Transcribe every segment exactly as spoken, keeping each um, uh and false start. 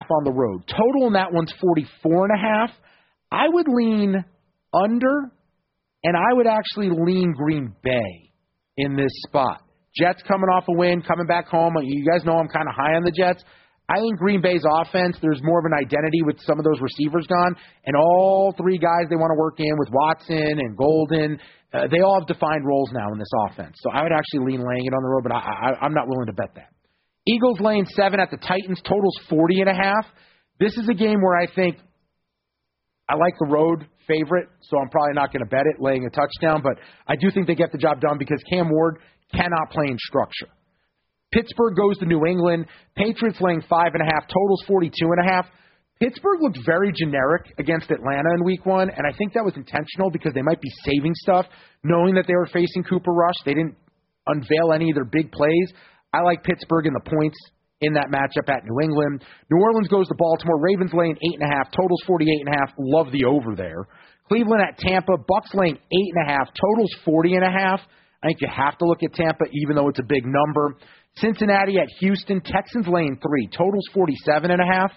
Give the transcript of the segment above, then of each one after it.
on the road. Total in that one's forty-four and a half. I would lean under, and I would actually lean Green Bay in this spot. Jets coming off a win, coming back home. You guys know I'm kind of high on the Jets. I think Green Bay's offense, there's more of an identity with some of those receivers gone, and all three guys they want to work in with Watson and Golden, uh, they all have defined roles now in this offense. So I would actually lean laying it on the road, but I, I, I'm not willing to bet that. Eagles laying seven at the Titans, totals forty and a half. This is a game where I think I like the road favorite, so I'm probably not going to bet it, laying a touchdown, but I do think they get the job done because Cam Ward cannot play in structure. Pittsburgh goes to New England. Patriots laying five and a half. Totals forty-two and a half. Pittsburgh looked very generic against Atlanta in week one, and I think that was intentional because they might be saving stuff, knowing that they were facing Cooper Rush. They didn't unveil any of their big plays. I like Pittsburgh in the points in that matchup at New England. New Orleans goes to Baltimore. Ravens laying eight and a half. Totals forty-eight and a half. Love the over there. Cleveland at Tampa. Bucks laying eight and a half. Totals forty and a half. I think you have to look at Tampa, even though it's a big number. Cincinnati at Houston. Texans laying three. Totals forty-seven and a half.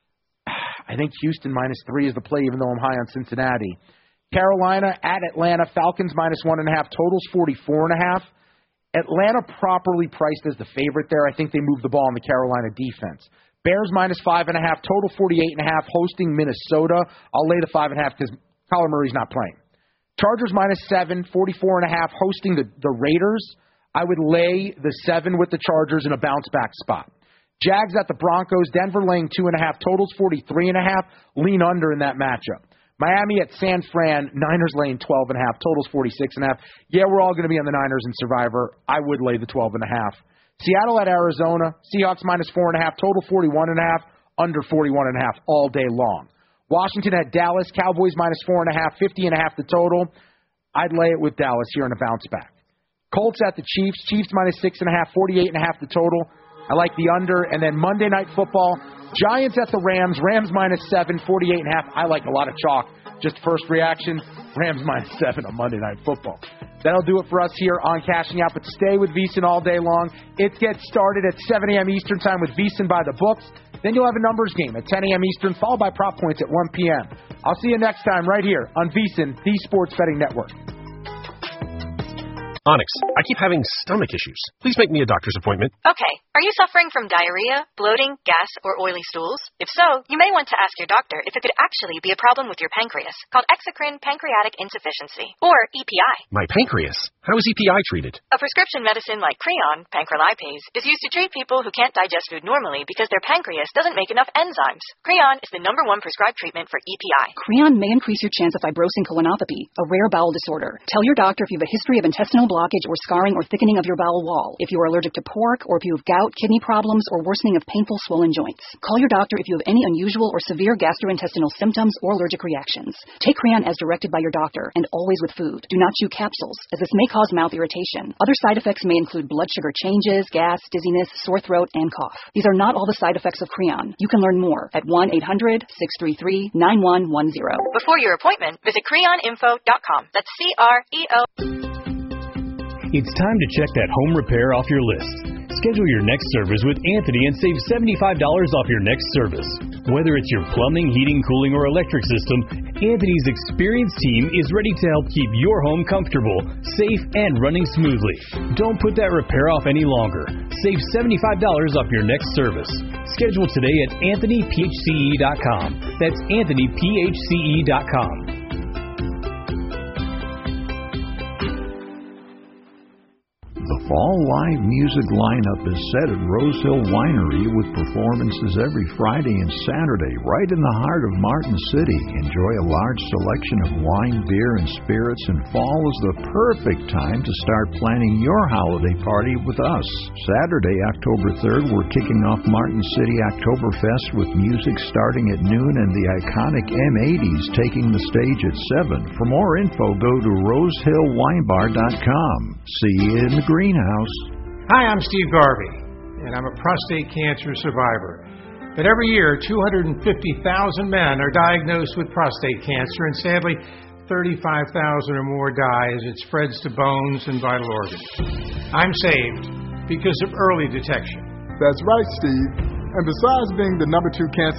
I think Houston minus three is the play, even though I'm high on Cincinnati. Carolina at Atlanta. Falcons minus one and a half. Totals forty-four and a half. Atlanta properly priced as the favorite there. I think they moved the ball on the Carolina defense. Bears minus five and a half. Total forty-eight and a half. Hosting Minnesota. I'll lay the five and a half because Kyler Murray's not playing. Chargers minus seven. forty-four and a half. Hosting the, the Raiders. I would lay the seven with the Chargers in a bounce-back spot. Jags at the Broncos. Denver laying two and a half. Totals forty-three and a half. Lean under in that matchup. Miami at San Fran. Niners laying twelve and a half. Totals forty-six and a half. Yeah, we're all going to be on the Niners in Survivor. I would lay the twelve and a half. Seattle at Arizona. Seahawks minus four and a half. Total forty-one and a half. Under forty-one and a half all day long. Washington at Dallas. Cowboys minus four and a half. fifty and a half the total. I'd lay it with Dallas here in a bounce back. Colts at the Chiefs. Chiefs minus six and a half, forty-eight and a half the total. I like the under. And then Monday Night Football. Giants at the Rams. Rams minus seven, forty-eight and a half. I like a lot of chalk. Just first reaction. Rams minus seven on Monday Night Football. That'll do it for us here on Cashing Out. But stay with VSiN all day long. It gets started at seven a.m. Eastern Time with VSiN by the books. Then you'll have a numbers game at ten a.m. Eastern, followed by prop points at one p.m. I'll see you next time right here on VSiN, the Sports Betting Network. Onyx, I keep having stomach issues. Please make me a doctor's appointment. Okay. Are you suffering from diarrhea, bloating, gas, or oily stools? If so, you may want to ask your doctor if it could actually be a problem with your pancreas, called exocrine pancreatic insufficiency, or E P I. My pancreas? How is E P I treated? A prescription medicine like Creon, pancrelipase, is used to treat people who can't digest food normally because their pancreas doesn't make enough enzymes. Creon is the number one prescribed treatment for E P I. Creon may increase your chance of fibrosing colonopathy, a rare bowel disorder. Tell your doctor if you have a history of intestinal blockage or scarring or thickening of your bowel wall, if you are allergic to pork, or if you have gout, kidney problems, or worsening of painful swollen joints. Call your doctor if you have any unusual or severe gastrointestinal symptoms or allergic reactions. Take Creon as directed by your doctor, and always with food. Do not chew capsules, as this may cause mouth irritation. Other side effects may include blood sugar changes, gas, dizziness, sore throat, and cough. These are not all the side effects of Creon. You can learn more at one eight hundred, six three three, nine one one zero. Before your appointment, visit creon info dot com. That's C R E O. It's time to check that home repair off your list. Schedule your next service with Anthony and save seventy-five dollars off your next service. Whether it's your plumbing, heating, cooling, or electric system, Anthony's experienced team is ready to help keep your home comfortable, safe, and running smoothly. Don't put that repair off any longer. Save seventy-five dollars off your next service. Schedule today at anthony p h c e dot com. That's anthony p h c e dot com. The fall live music lineup is set at Rose Hill Winery with performances every Friday and Saturday right in the heart of Martin City. Enjoy a large selection of wine, beer, and spirits, and fall is the perfect time to start planning your holiday party with us. Saturday, October third, we're kicking off Martin City Oktoberfest with music starting at noon and the iconic M eighties taking the stage at seven. For more info, go to rose hill wine bar dot com. See you in the greenhouse. Hi, I'm Steve Garvey, and I'm a prostate cancer survivor. But every year, two hundred fifty thousand men are diagnosed with prostate cancer, and sadly, thirty-five thousand or more die as it spreads to bones and vital organs. I'm saved because of early detection. That's right, Steve. And besides being the number two cancer